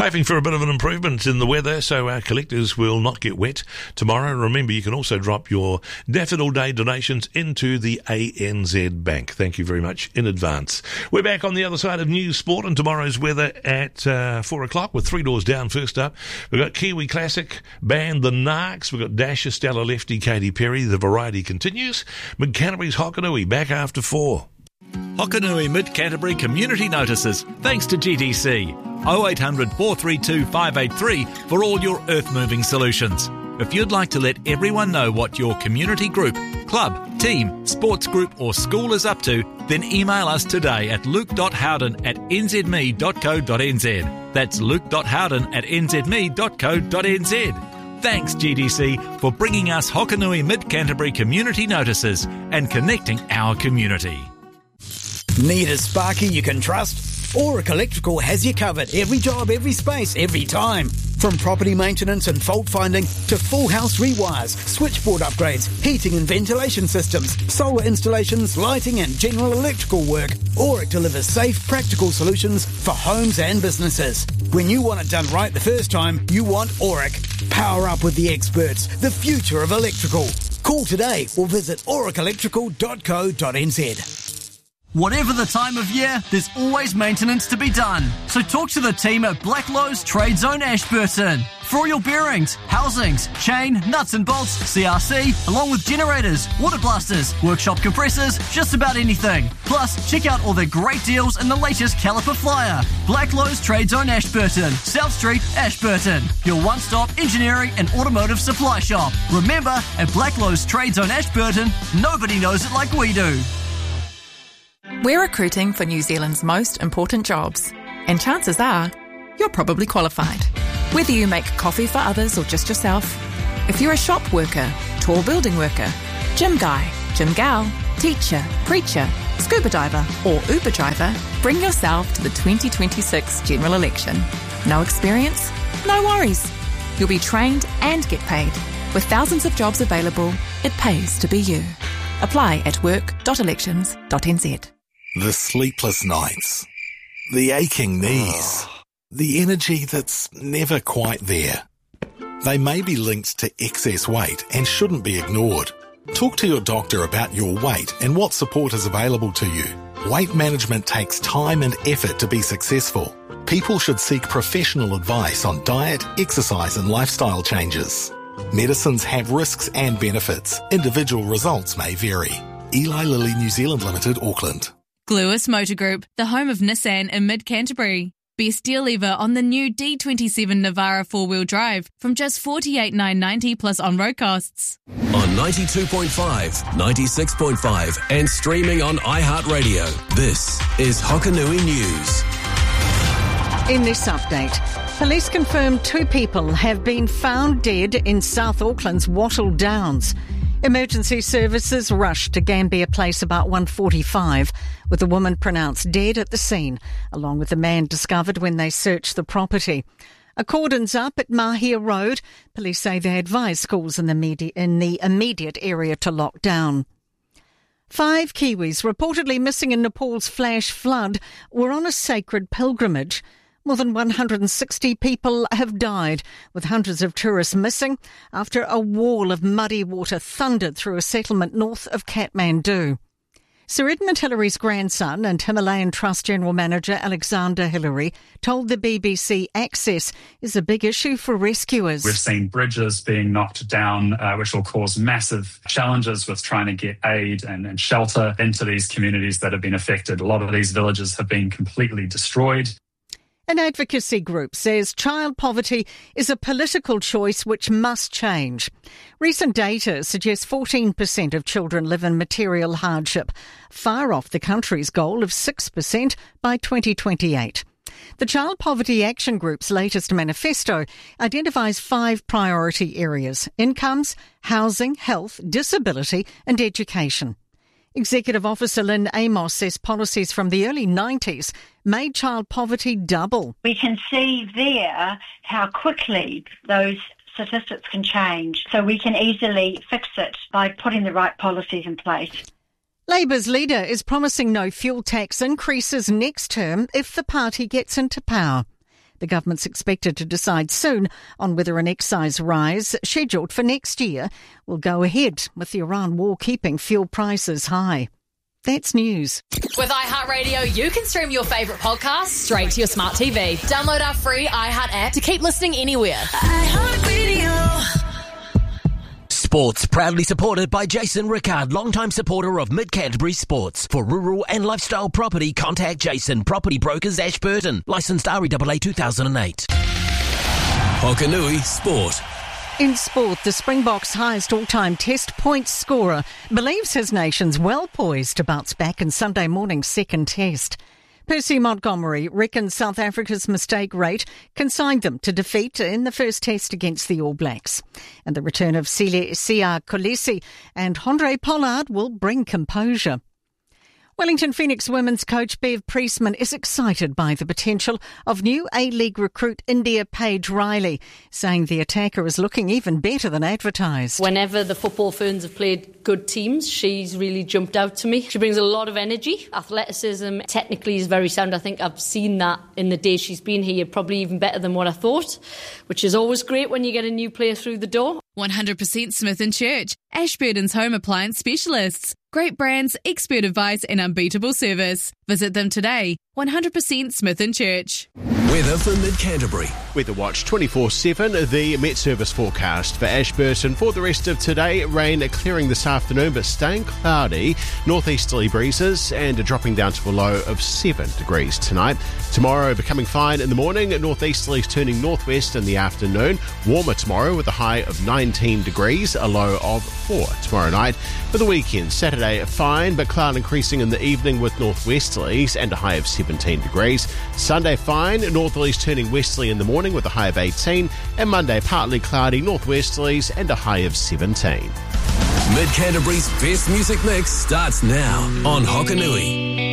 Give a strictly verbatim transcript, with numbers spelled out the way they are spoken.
Hoping for a bit of an improvement in the weather so our collectors will not get wet tomorrow. Remember, you can also drop your Daffodil Day donations into the A N Z Bank. Thank you very much in advance. We're back on the other side of news, sport, and tomorrow's weather at uh, four o'clock with Three Doors Down first up. We've got Kiwi classic band The Narcs. We've got Dasher, Stella Lefty, Katy Perry. The variety continues. Mid-Canterbury's Hokanui back after four. Hokanui Mid-Canterbury Community Notices, thanks to G D C. oh eight hundred, four three two, five eight three for all your earth-moving solutions. If you'd like to let everyone know what your community group, club, team, sports group or school is up to, then email us today at luke.howden at nzme.co.nz. That's luke.howden at nzme.co.nz. Thanks, G D C, for bringing us Hokanui Mid-Canterbury Community Notices and connecting our community. Need a sparky you can trust? Oracle Electrical has you covered. Every job, every space, every time. From property maintenance and fault finding to full house rewires, switchboard upgrades, heating and ventilation systems, solar installations, lighting and general electrical work, Auric delivers safe, practical solutions for homes and businesses. When you want it done right the first time, you want Auric. Power up with the experts, the future of electrical. Call today or visit auric electrical dot co dot n z. Whatever the time of year, there's always maintenance to be done. So talk to the team at Blacklowe's Trade Zone Ashburton. For all your bearings, housings, chain, nuts and bolts, C R C, along with generators, water blasters, workshop compressors, just about anything. Plus, check out all their great deals and the latest caliper flyer. Blacklowe's Trade Zone Ashburton, South Street, Ashburton. Your one-stop engineering and automotive supply shop. Remember, at Blacklowe's Trade Zone Ashburton, nobody knows it like we do. We're recruiting for New Zealand's most important jobs, and chances are you're probably qualified. Whether you make coffee for others or just yourself, if you're a shop worker, tall building worker, gym guy, gym gal, teacher, preacher, scuba diver or Uber driver, bring yourself to the twenty twenty-six general election. No experience? No worries. You'll be trained and get paid. With thousands of jobs available, it pays to be you. Apply at work dot elections dot n z. The sleepless nights, the aching knees, the energy that's never quite there. They may be linked to excess weight and shouldn't be ignored. Talk to your doctor about your weight and what support is available to you. Weight management takes time and effort to be successful. People should seek professional advice on diet, exercise and lifestyle changes. Medicines have risks and benefits. Individual results may vary. Eli Lilly New Zealand Limited, Auckland. Gluis Motor Group, the home of Nissan in mid-Canterbury. Best deal ever on the new D twenty-seven Navara four-wheel drive from just forty-eight thousand nine hundred ninety dollars plus on-road costs. On ninety-two point five, ninety-six point five and streaming on iHeartRadio, this is Hokanui News. In this update, police confirm two people have been found dead in South Auckland's Wattle Downs. Emergency services rushed to Gambier Place about one forty-five, with a woman pronounced dead at the scene, along with the man discovered when they searched the property. A cordon's up at Mahia Road. Police say they advise schools in the, medi- in the immediate area to lock down. Five Kiwis reportedly missing in Nepal's flash flood were on a sacred pilgrimage. More than one hundred sixty people have died, with hundreds of tourists missing after a wall of muddy water thundered through a settlement north of Kathmandu. Sir Edmund Hillary's grandson and Himalayan Trust General Manager Alexander Hillary told the B B C access is a big issue for rescuers. We've seen bridges being knocked down, uh, which will cause massive challenges with trying to get aid and, and shelter into these communities that have been affected. A lot of these villages have been completely destroyed. An advocacy group says child poverty is a political choice which must change. Recent data suggests fourteen percent of children live in material hardship, far off the country's goal of six percent by twenty twenty-eight. The Child Poverty Action Group's latest manifesto identifies five priority areas: incomes, housing, health, disability and education. Executive Officer Lynn Amos says policies from the early nineties made child poverty double. We can see there how quickly those statistics can change, so we can easily fix it by putting the right policies in place. Labour's leader is promising no fuel tax increases next term if the party gets into power. The government's expected to decide soon on whether an excise rise, scheduled for next year, will go ahead, with the Iran war keeping fuel prices high. That's news. With iHeartRadio, you can stream your favourite podcasts straight to your smart T V. Download our free iHeart app to keep listening anywhere. iHeartRadio. Sports, proudly supported by Jason Rickard, longtime supporter of Mid-Canterbury Sports. For rural and lifestyle property, contact Jason, Property Brokers, Ashburton. Licensed R E A A two thousand eight. Hokanui Sport. In sport, the Springboks' highest all-time test points scorer believes his nation's well poised to bounce back in Sunday morning's second test. Percy Montgomery reckons South Africa's mistake rate consigned them to defeat in the first test against the All Blacks. And the return of Siya Kolisi and Andre Pollard will bring composure. Wellington Phoenix women's coach Bev Priestman is excited by the potential of new A-League recruit India Paige Riley, saying the attacker is looking even better than advertised. Whenever the football ferns have played good teams, she's really jumped out to me. She brings a lot of energy. Athleticism, technically is very sound. I think I've seen that in the days she's been here, probably even better than what I thought, which is always great when you get a new player through the door. one hundred percent Smith and Church, Ashburton's home appliance specialists. Great brands, expert advice and unbeatable service. Visit them today. one hundred percent Smith and Church. Weather for Mid-Canterbury. Weather Watch twenty-four seven, the Met Service forecast for Ashburton. For the rest of today, rain clearing this afternoon but staying cloudy. Northeasterly breezes and dropping down to a low of seven degrees tonight. Tomorrow becoming fine in the morning. Northeasterlies turning northwest in the afternoon. Warmer tomorrow with a high of nineteen degrees, a low of four tomorrow night. For the weekend, Saturday fine but cloud increasing in the evening with northwesterlies and a high of seventeen degrees. Sunday fine, northerlies turning westerly in the morning with a high of eighteen, and Monday partly cloudy, northwesterlies and a high of seventeen. Mid-Canterbury's best music mix starts now on Hokanui.